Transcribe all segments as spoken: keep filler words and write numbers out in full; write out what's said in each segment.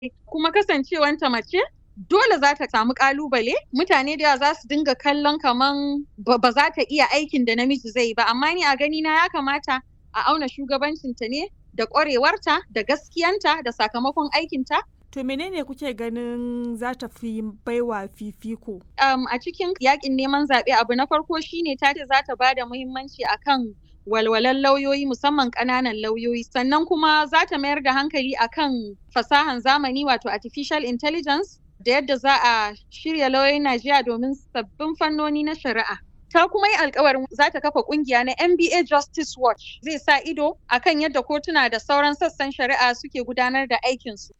kuma kasancewanta mace dole za ta samu ƙalubale, mutane da yawa za su dinga kallon kaman ba ba za ta iya aikin da namiji zai yi ba, amma ni a ganina ya kamata a auna shugabancinta ne da ƙwarewarta da gaskiyanta da sakamakon aikinta. To menene kuke ganin za ta fi baiwa fifiko? Um, a cikin yaƙin neman zaɓe abu na farko shi ne ta ce za ta ba da muhimmanci a kan walwalan lauyoyi musamman ƙananan lauyoyi, sannan kuma za ta mayar da hankali a kan fasahan zamani wato artificial intelligence da yadda za a shirya lauyoyin Najeriya domin sabbin fannoni na shari'a. Ta kuma yi alƙawarin za ta kafa ƙungiya na N B A Justice Watch, zai sa ido a kan yadda kotuna da sauran sassan shari'a suke gudanar da aikinsu.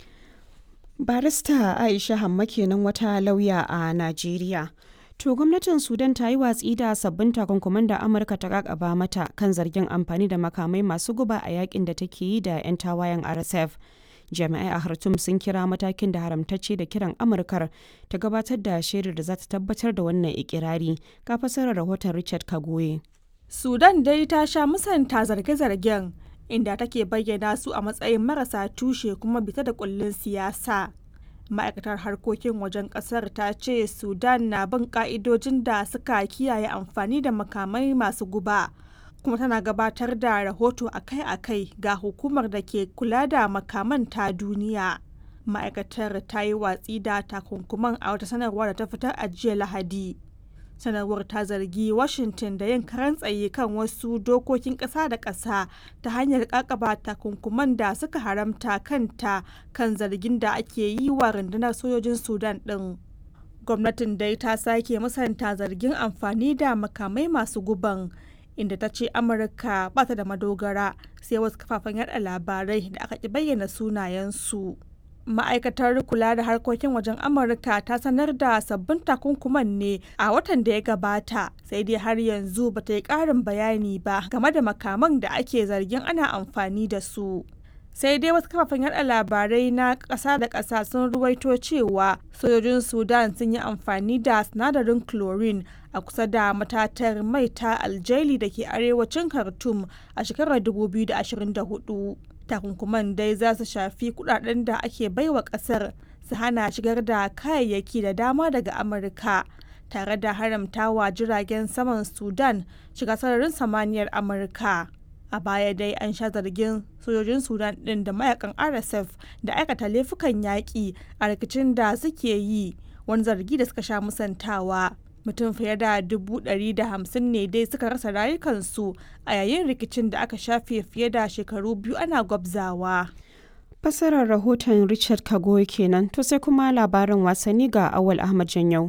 Barista Aisha Hamma kenan wata lauya a Najeriya. To gwamnatin Sudan ta yi watsi da sabbin takunkuman da Amurka ta kakaba mata kan zargin amfani da makamai masu guba a yakin da take yi da 'yan tawayen R S F. Jami'ai a Khartoum sun kira matakin da haramtacce da kiran Amurkar ta gabatar da shaidar da za ta tabbatar da wannan ikirari. Ka fasarar rahoton Richard Kagoye. Sudan dai ta sha musanta zarge-zargen, inda take bayyana su a matsayin marasa tushe kuma bita da kullun siyasa. Ma'aikatar harkokin wajen kasar ta ce Sudan na bin ka'idojin da suka kiyaye amfani da makamai masu guba, kuma tana gabatar da rahoto akai-akai ga hukumar da ke kula da makaman ta duniya. Ma'aikatar ta yi watsi da takunkuman a wata sanarwa da ta fitar a jiya Lahadi. Sanarwar ta zargi Washington da yin karan tsaye kan wasu dokokin ƙasa da ƙasa ta hanyar ƙaƙaba takunkuman da suka haramta kanta kan zargin da ake yi wa rundunar sojojin Sudan ɗin. Gwamnatin dai ta sake musanta zargin amfani da makamai masu guban, inda ta ce Amurka ba ta da madogara sai wasu kafafen yada labarai da aka ki bayyana sunayensu. Ma'aikatar kula da harkokin wajen Amurka ta sanar da sabbin takunkuman ne a watan da ya gabata, sai dai har yanzu ba ta yi ƙarin bayani ba game da makaman da ake zargin ana amfani da su. Sai dai wasu kafafen yada labarai na ƙasa da ƙasa sun ruwaito cewa sojojin Sudan sun yi amfani da sinadarin chlorine a kusa da matatar mai ta Aljaili da ke arewacin Khartoum a shekarar dubu biyu da ashirin da hudu. Takunkuman dai za su shafi kudaden da ake baiwa kasar su hana shigar da kayayyaki da dama daga Amurka, tare da haramtawa jiragen saman Sudan shiga sararin samaniyar Amurka. A baya dai an sha zargin sojojin Sudan ɗin da mayakan R S F da aikata laifukan yaƙi a rikicin da suke yi, wani zargi da suka sha musantawa. Mutum fiye da dubu ɗari da hamsin ne dai suka rasa rayukansu a yayin rikicin da aka shafe fiye da shekaru biyu ana gwabzawa. Fasarar rahoton Richard Kagoye kenan. To sai kuma labarin wasanni ga Awal Ahmad Janyau.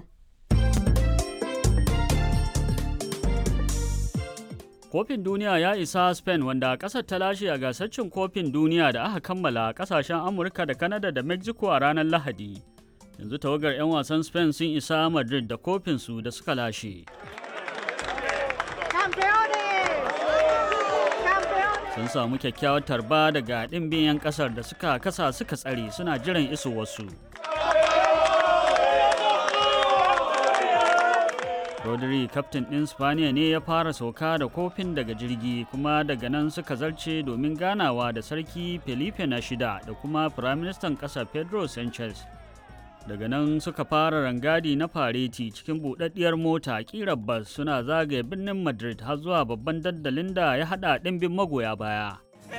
Kofin duniya ya isa Spain, wanda ƙasar ta lashe a gasar cin kofin duniya da aka kammala a ƙasashen Amurka da Canada da Mexico a ranar Lahadi. Yanzu tawagar 'yan wasan Spain sun isa Madrid da kofinsu da suka lashe. Sun samu kyakkyawar tarba daga ɗimbin 'yan ƙasar da suka kasa suka tsare suna jiran isowarsu. Rodri, kaftin ɗin Spaniya ne ya fara sauka da kofin daga jirgi, kuma daga nan suka zarce domin ganawa da Sarki Felipe na shida da kuma Firaministan ƙasar Pedro Sanchez. Daga nan suka fara rangadi na fareti cikin buɗaɗɗiyar mota ƙirar bas, suna zagaye birnin Madrid har zuwa babban dandalin da ya haɗa ɗimbin magoya baya.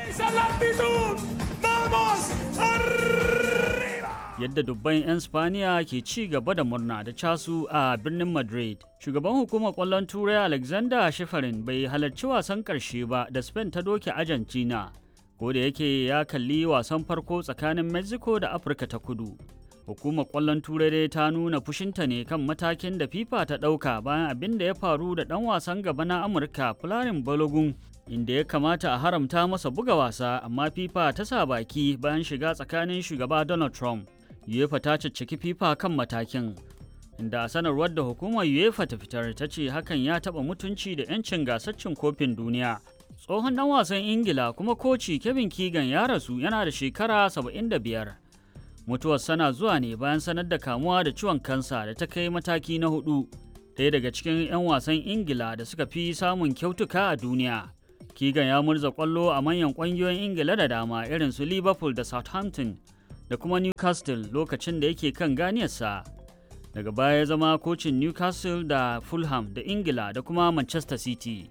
Yadda dubban 'yan Spaniya ke ci gaba da murna da casu a birnin Madrid. Shugaban hukumar ƙwallon Turai Alexander Shifarin bai halarci wasan ƙarshe ba da Spain ta doke Argentina, ko da yake ya kalli wasan farko tsakanin Mexico da Afirka ta Kudu. Hukumar ƙwallon Turai dai ta nuna fushinta ne kan matakin da FIFA ta ɗauka bayan abin da ya faru da ɗan wasan gaba na Amurka Folarin Balogun, inda ya kamata a haramta masa buga wasa, amma FIFA ta sa baki bayan shiga tsakanin shugaba Donald Trump. UEFA ta cicciki FIFA kan matakin, inda a sanarwar da hukumar UEFA ta fitar ta ce hakan ya taɓa mutunci da 'yancin gasar cin kofin duniya. Tsohon ɗan wasan Ingila kuma koci Kevin Keegan ya rasu yana da shekara saba'in da biyar. Mutuwar sana zuwa ne bayan sanar da kamuwa da ciwon kansa da ta kai mataki na hudu, ɗaya daga cikin 'yan wasan Ingila da suka fi samun kyautuka a duniya. Keegan ya murza ƙwallo a manyan ƙungiyoyin Ingila da dama irin su Liverpool da Southampton, da kuma Newcastle lokacin da yake kan ganiyarsa. Daga baya ya zama kocin Newcastle da Fulham da Ingila da kuma Manchester City.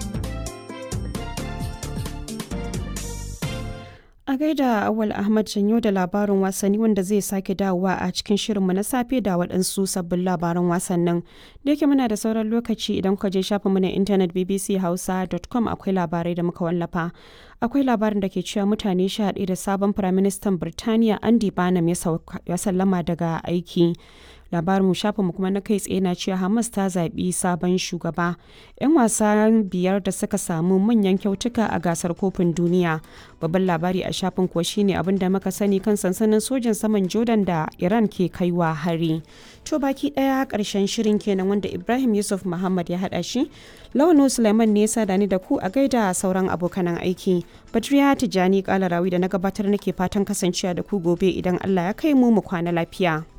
A gaida Awal Ahmad Janyo da labarin wasanni wanda zai sake dawowa a cikin shirinmu na safe da waɗansu sabbin labaran wasannin. Da yake muna da sauran lokaci idan kuka je shafinmu na intanet b b c hausa dot com akwai labarai da muka wallafa. Akwai labarin da ke cewa mutane sha ɗaya da sabon Firaministan Birtaniya Andy Barnum ya sallama daga aiki. Labarin shafinmu kuma na kai tsaye na cewa Hamas ta zaɓi sabon shugaba. 'Yan wasa biyar da suka samu manyan kyautuka a gasar kofin duniya. Babban labari a shafin kuwa shine abin da muka sani kan sansanin sojin saman Jordan da Iran ke kaiwa hari. To baki ɗaya ƙarshen shirin kenan wanda Ibrahim Yusuf Muhammad ya haɗa shi. Lawano Suleiman ne ya sada ni da ku a gaida sauran abokanan aiki. Badriya Tijjani Kalarawi da na gabatar nake fatan kasancewa da ku gobe idan Allah ya kai mu mu kwana lafiya.